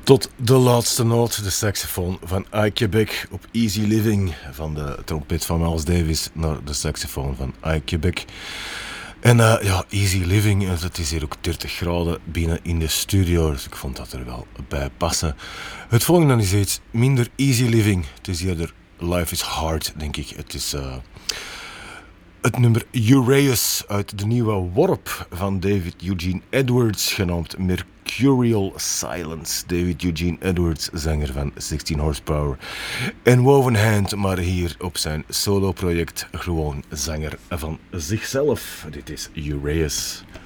Tot de laatste noot, de saxofoon van Ike Beck op Easy Living. Van de trompet van Miles Davis naar de saxofoon van Ike Beck. En ja, Easy Living, het is hier ook 30 graden binnen in de studio, dus ik vond dat er wel bij passen. Het volgende is iets minder Easy Living. Het is eerder Life is Hard, denk ik. Het is het nummer Uraeus uit de nieuwe worp van David Eugene Edwards, genaamd Mercurial Silence. David Eugene Edwards, zanger van 16 Horsepower en Woven Hand, maar hier op zijn solo-project gewoon zanger van zichzelf. Dit is Uraeus.